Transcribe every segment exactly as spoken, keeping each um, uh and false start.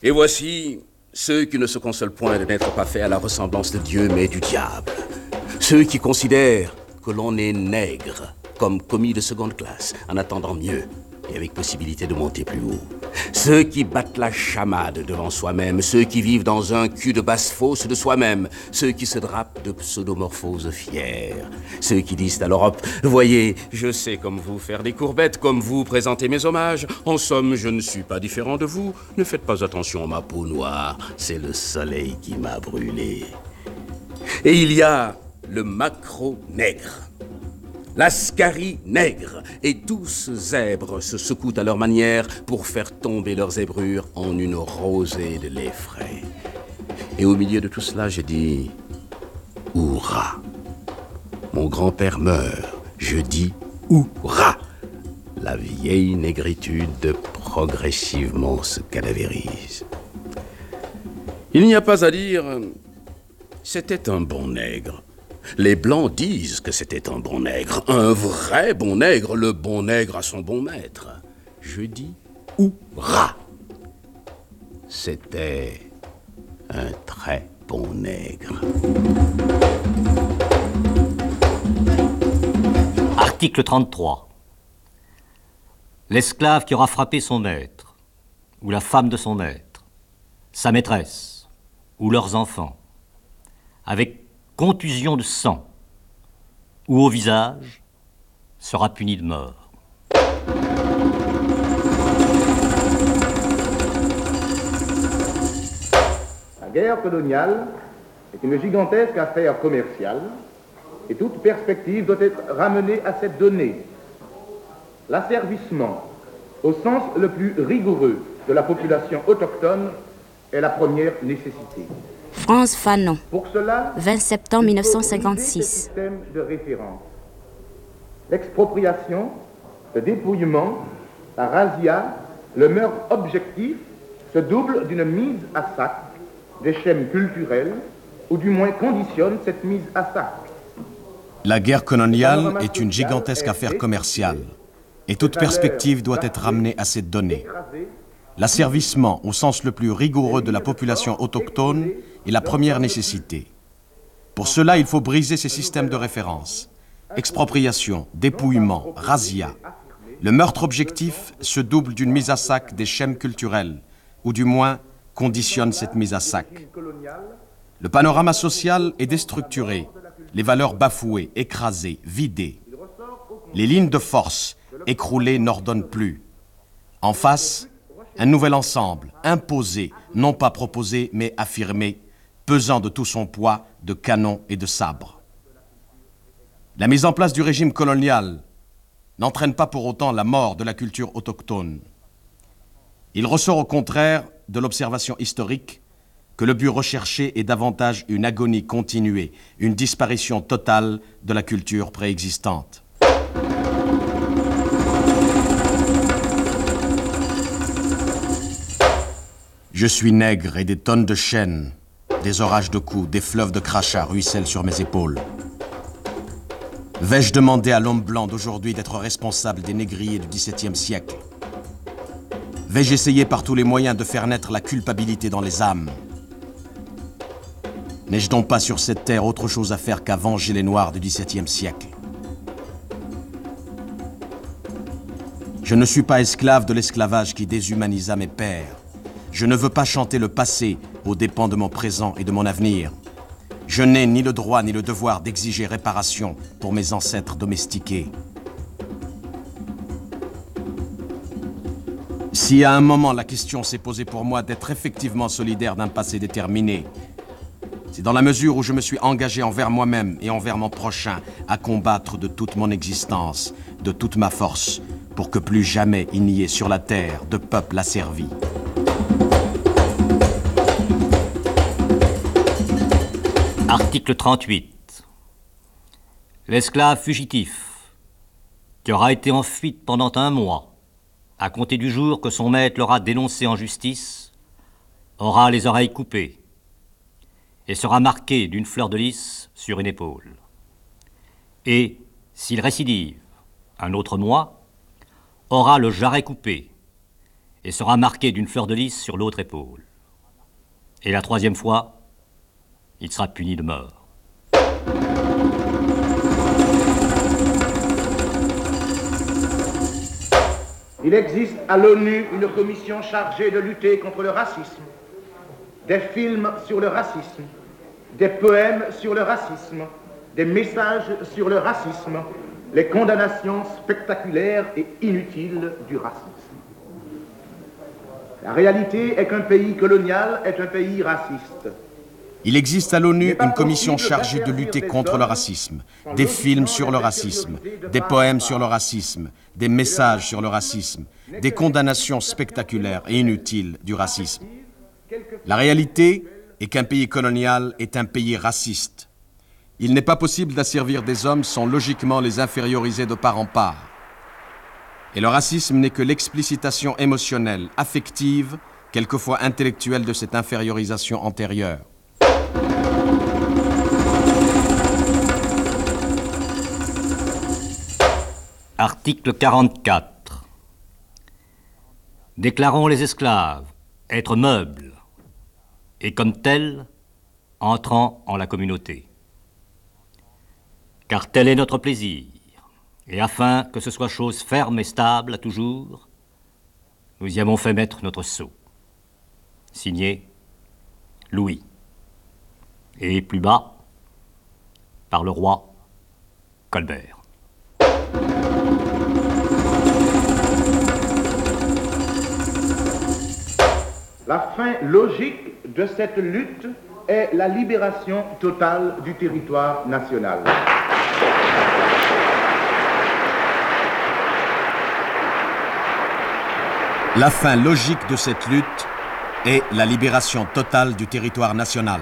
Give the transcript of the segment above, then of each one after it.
Et voici ceux qui ne se consolent point de n'être pas faits à la ressemblance de Dieu, mais du diable. Ceux qui considèrent que l'on est nègre, comme commis de seconde classe, en attendant mieux, et avec possibilité de monter plus haut. Ceux qui battent la chamade devant soi-même, ceux qui vivent dans un cul de basse-fosse de soi-même, ceux qui se drapent de pseudomorphoses fières, ceux qui disent à l'Europe « Voyez, je sais comme vous faire des courbettes, comme vous présenter mes hommages. En somme, je ne suis pas différent de vous. Ne faites pas attention à ma peau noire, c'est le soleil qui m'a brûlé. » Et il y a le macro-nègre, l'ascarie nègre, et tous zèbres se secouent à leur manière pour faire tomber leurs zébrures en une rosée de lait frais. Et au milieu de tout cela, je dis « Hourra !» Mon grand-père meurt, je dis « Hourra !» La vieille négritude progressivement se cadavérise. Il n'y a pas à dire, c'était un bon nègre. Les Blancs disent que c'était un bon nègre, un vrai bon nègre, le bon nègre à son bon maître. Je dis « Hourra !» C'était un très bon nègre. Article trente-trois. L'esclave qui aura frappé son maître, ou la femme de son maître, sa maîtresse, ou leurs enfants, avec contusion de sang ou au visage, sera puni de mort. La guerre coloniale est une gigantesque affaire commerciale et toute perspective doit être ramenée à cette donnée. L'asservissement, au sens le plus rigoureux de la population autochtone, est la première nécessité. France Fanon, Pour cela, vingt septembre mille neuf cent cinquante-six. ce système de référence. L'expropriation, le dépouillement, la razzia, le meurtre objectif se doublent d'une mise à sac des schèmes culturels, ou du moins conditionnent cette mise à sac. La guerre coloniale est une gigantesque affaire commerciale, et toute perspective doit être ramenée à cette donnée. L'asservissement, au sens le plus rigoureux de la population autochtone, est la première nécessité. Pour cela, il faut briser ces systèmes de référence. Expropriation, dépouillement, razzia. Le meurtre objectif se double d'une mise à sac des schèmes culturels, ou du moins conditionne cette mise à sac. Le panorama social est déstructuré, les valeurs bafouées, écrasées, vidées. Les lignes de force, écroulées, n'ordonnent plus. En face, un nouvel ensemble, imposé, non pas proposé, mais affirmé, pesant de tout son poids de canons et de sabres. La mise en place du régime colonial n'entraîne pas pour autant la mort de la culture autochtone. Il ressort au contraire de l'observation historique que le but recherché est davantage une agonie continuée, une disparition totale de la culture préexistante. Je suis nègre et des tonnes de chaînes, des orages de coups, des fleuves de crachats ruissellent sur mes épaules. Vais-je demander à l'homme blanc d'aujourd'hui d'être responsable des négriers du dix-septième siècle? Vais-je essayer par tous les moyens de faire naître la culpabilité dans les âmes? N'ai-je donc pas sur cette terre autre chose à faire qu'à venger les Noirs du dix-septième siècle? Je ne suis pas esclave de l'esclavage qui déshumanisa mes pères. Je ne veux pas chanter le passé aux dépens de mon présent et de mon avenir. Je n'ai ni le droit ni le devoir d'exiger réparation pour mes ancêtres domestiqués. Si à un moment la question s'est posée pour moi d'être effectivement solidaire d'un passé déterminé, c'est dans la mesure où je me suis engagé envers moi-même et envers mon prochain à combattre de toute mon existence, de toute ma force, pour que plus jamais il n'y ait sur la terre de peuple asservi. Article trente-huit. L'esclave fugitif, qui aura été en fuite pendant un mois, à compter du jour que son maître l'aura dénoncé en justice, aura les oreilles coupées et sera marqué d'une fleur de lys sur une épaule. Et, s'il récidive un autre mois, aura le jarret coupé et sera marqué d'une fleur de lys sur l'autre épaule. Et la troisième fois, il sera puni de mort. Il existe à l'ONU une commission chargée de lutter contre le racisme. Des films sur le racisme, des poèmes sur le racisme, des messages sur le racisme, les condamnations spectaculaires et inutiles du racisme. La réalité est qu'un pays colonial est un pays raciste. Il existe à l'ONU une commission chargée de lutter contre le racisme, des films sur le racisme, des poèmes sur le racisme, des messages sur le racisme, des condamnations spectaculaires et inutiles du racisme. La réalité est qu'un pays colonial est un pays raciste. Il n'est pas possible d'asservir des hommes sans logiquement les inférioriser de part en part. Et le racisme n'est que l'explicitation émotionnelle, affective, quelquefois intellectuelle de cette infériorisation antérieure. Article quarante-quatre. Déclarons les esclaves être meubles et comme tels entrant en la communauté. Car tel est notre plaisir, et afin que ce soit chose ferme et stable à toujours, nous y avons fait mettre notre sceau. Signé Louis. Et plus bas, par le roi Colbert. La fin logique de cette lutte est la libération totale du territoire national. La fin logique de cette lutte est la libération totale du territoire national.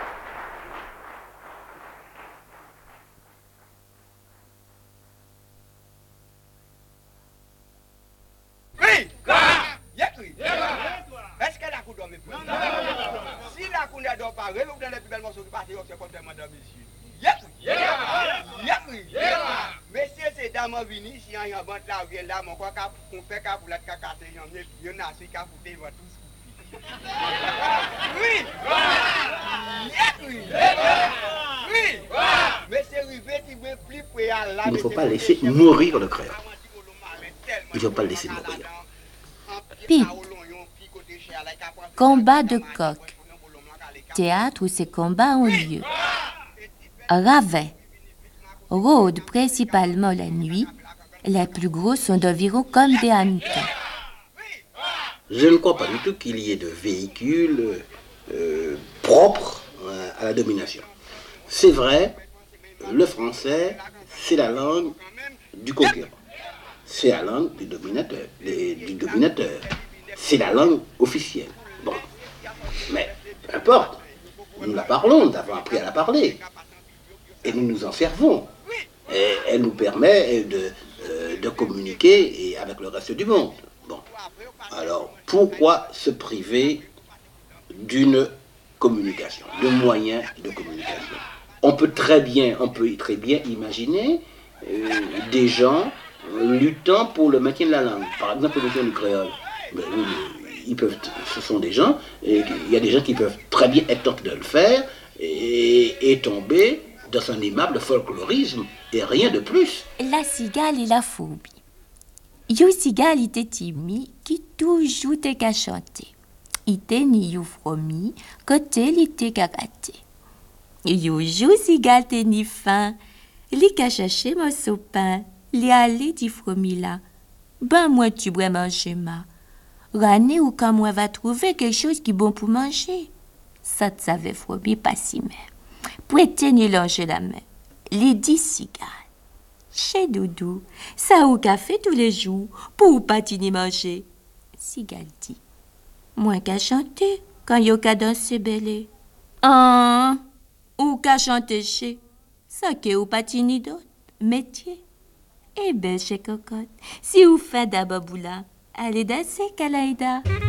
Oui! Yes, oui! Est-ce que la cour dorme plus? Si la cour ne dort pas, relève dans les plus belles morceaux qui partent, c'est comme madame monsieur. Yes, oui! Yes, oui! Messieurs, c'est dames venus, si on y a bon là, on là, mon quoi qu'on fait qu'à pour la cacater, il y en a ceux qui a foutu, ils vont tous couper. Oui! Yes, oui! Oui! Mais c'est arrivé, tu veux plus près à la... Il ne faut pas laisser mourir le créole. Il ne faut pas le laisser mourir. Pipe. Combat de coq. Théâtre où ces combats ont lieu. Ravet. Rôde principalement la nuit. Les plus gros sont d'environ comme des hannetons. Je ne crois pas du tout qu'il y ait de véhicules euh, propres à la domination. C'est vrai, le français, c'est la langue du conquérant. C'est la langue du dominateur. Les, du dominateur. C'est la langue officielle. Bon. Mais, peu importe. Nous la parlons, nous avons appris à la parler. Et nous nous en servons. Et elle nous permet de, euh, de communiquer et avec le reste du monde. Bon. Alors, pourquoi se priver d'une communication, de moyens de communication? On peut très bien, on peut très bien imaginer euh, des gens luttant pour le maintien de la langue. Par exemple, le maintien du créole. Ben, ils peuvent, ce sont des gens, et il y a des gens qui peuvent très bien être tentés de le faire et, et tomber dans un aimable folklorisme et rien de plus. La cigale et la phobie. Yo cigale était timide qui toujours te qu'à chanter. Il était ni you fromi, côté il était karaté. Yo jou cigale te ni fin, li ka chercher mon sopin, li allé di fromi là. Ben moi tu pourrais manger ma. Rane ou quand moi va trouver quelque chose qui est bon pour manger. Ça te savait fromi pas si même. Prêtez ni langer la main. Les dix cigales. Chez Doudou, ça ou café tous les jours, pour pas t'y manger. Cigale dit, moi qu'à chanter, quand yo qu'à danser belé. Ah, ou qu'à chanter chez, ça que ou pas t'y d'autre, métier. Eh ben, chez cocotte, si ou fait d'abord boula, allez danser, Kalaïda.